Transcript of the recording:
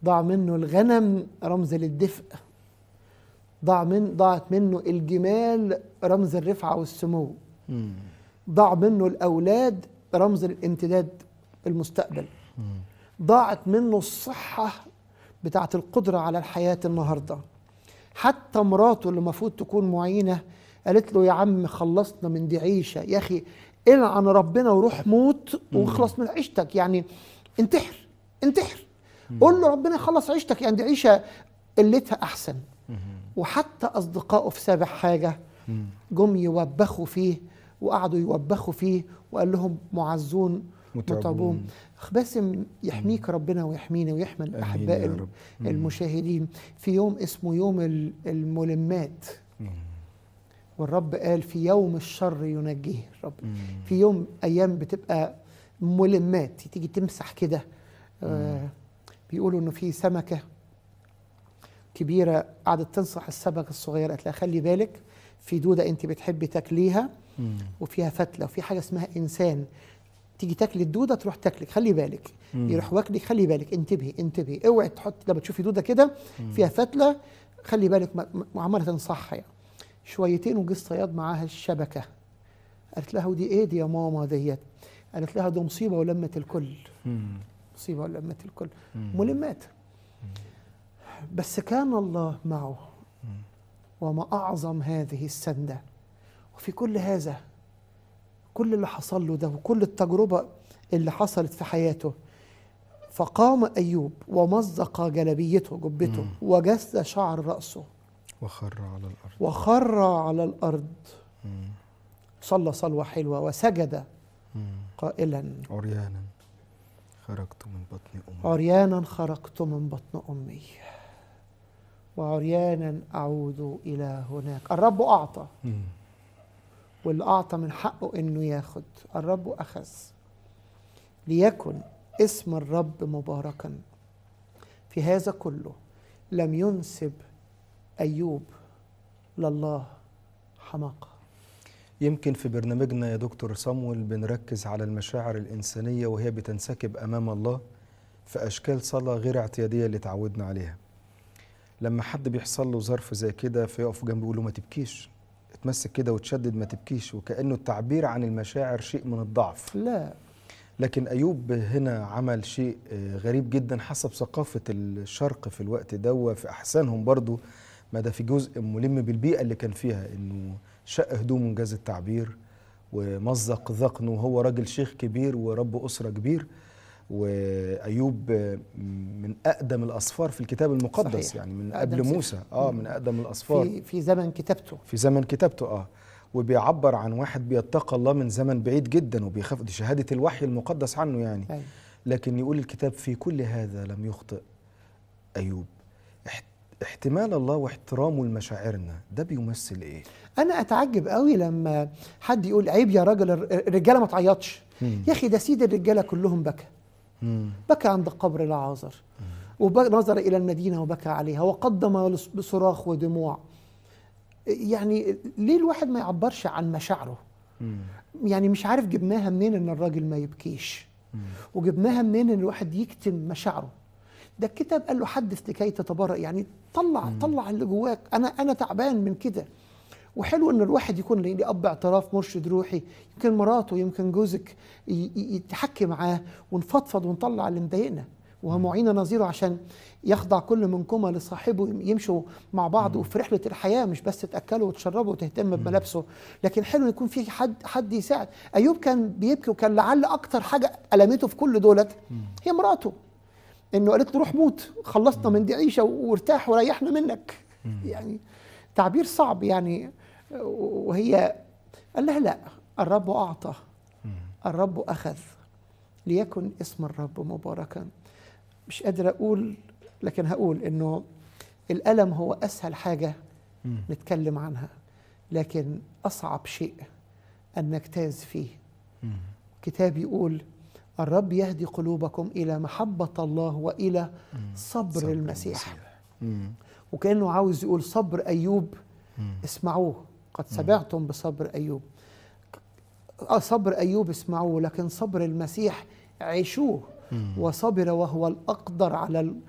ضاع منه الغنم رمز للدفء، ضاعت منه الجمال رمز الرفعة والسمو، ضاع منه الأولاد رمز الامتداد المستقبل، ضاعت منه الصحة بتاعت القدرة على الحياة النهاردة. حتى مراته اللي المفروض تكون معينة قالت له يا عم خلصنا من دي عيشة، يا أخي العن ربنا وروح موت واخلص من عيشتك، يعني انتحر قول له ربنا يخلص عيشتك، يعني دي عيشة قلتها أحسن. وحتى أصدقائه في سابع حاجة جم يوبخوا فيه وقعدوا يوبخوا فيه وقال لهم معزون متعبون. باسم يحميك ربنا ويحمينا ويحمي الأحباء المشاهدين في يوم اسمه يوم الملمات، والرب قال في يوم الشر ينجيه الرب. في يوم أيام بتبقى ملمات، تيجي تمسح كده. بيقولوا إنه في سمكة كبيرة قعدت تنصح السمكة الصغيرة، قالت لها خلي بالك في دودة أنت بتحبي تاكليها وفيها فتلة، وفي حاجة اسمها إنسان تيجي تاكلي الدودة تروح تاكلك، خلي بالك يروح واكلك، خلي بالك انتبهي اوعي تحط لما تشوفي دودة كده فيها فتلة خلي بالك. وعمالة تنصحها يعني. شويتين وجه الصياد معاها الشبكة، قالت لها ودي ايه دي يا ماما ديت؟ قالت لها ده مصيبة ولمت الكل. مصيبة ولمت الكل. ملمات. بس كان الله معه وما أعظم هذه السندة. وفي كل هذا، كل اللي حصل له ده وكل التجربة اللي حصلت في حياته، فقام أيوب ومزق جلبيته جبته وجس شعر رأسه وخر على الأرض صلى صلوة حلوة وسجد قائلا عريانا خرجت من بطن أمي وعريانا أعود إلى هناك. الرب أعطى، واللي أعطى من حقه إنه ياخد. الرب أخذ. ليكن اسم الرب مباركا. في هذا كله لم ينسب أيوب لله حماقة. يمكن في برنامجنا يا دكتور صامويل بنركز على المشاعر الإنسانية وهي بتنسكب أمام الله في أشكال صلاة غير اعتيادية اللي تعودنا عليها. لما حد بيحصل له ظرف زي كده فيقف جنبه يقول له ما تبكيش، اتمسك كده وتشدد ما تبكيش، وكأنه التعبير عن المشاعر شيء من الضعف. لا، لكن أيوب هنا عمل شيء غريب جدا حسب ثقافة الشرق في الوقت ده، وفي أحسانهم برضو ما ده في جزء ملم بالبيئة اللي كان فيها، إنه شق هدومه إنجاز التعبير ومزق ذقنه، وهو راجل شيخ كبير ورب أسرة كبير. وأيوب من أقدم الأصفار في الكتاب المقدس. صحيح. يعني من قبل موسى من أقدم الأصفار في زمن كتابته وبيعبر عن واحد بيتقى الله من زمن بعيد جدا وبيخاف، دي شهادة الوحي المقدس عنه يعني. لكن يقول الكتاب في كل هذا لم يخطئ أيوب. احتمال الله واحترامه لمشاعرنا ده بيمثل ايه؟ انا اتعجب قوي لما حد يقول عيب يا راجل الرجاله ما تعيطش. يا اخي ده سيد الرجاله كلهم بكى عند قبر العازر ونظر الى المدينه وبكى عليها وقدم بصراخ ودموع. يعني ليه الواحد ما يعبرش عن مشاعره؟ يعني مش عارف جبناها منين ان الراجل ما يبكيش، وجبناها منين ان الواحد يكتم مشاعره. ده الكتاب قال له حدث لكي تتبرأ، يعني طلع اللي جواك. انا تعبان من كده. وحلو ان الواحد يكون ليه اب اعتراف مرشد روحي، يمكن مراته يمكن جوزك يتحكي معاه ونفضفض ونطلع اللي مضايقنا، وهو معين نظيره عشان يخضع كل منكما لصاحبه، يمشوا مع بعض وفي رحله الحياه، مش بس تاكلوا وتشربوا وتهتم بملابسه، لكن حلو يكون في حد يساعد. ايوب كان بيبكي، وكان لعل اكتر حاجه المته في كل دولت هي مراته، انه قالت له روح موت، خلصنا من دي عيشه وارتاح وريحنا منك. يعني تعبير صعب يعني. وهي قال لها لا، الرب أعطى، الرب أخذ، ليكن اسم الرب مباركا. مش قادر أقول، لكن هقول إنه الألم هو أسهل حاجة نتكلم عنها، لكن أصعب شيء أن نجتاز فيه. كتاب يقول الرب يهدي قلوبكم إلى محبة الله وإلى صبر المسيح. وكأنه عاوز يقول صبر أيوب اسمعوه، قد سمعتم بصبر أيوب. صبر أيوب اسمعوه، لكن صبر المسيح عيشوه. وصبر وهو الأقدر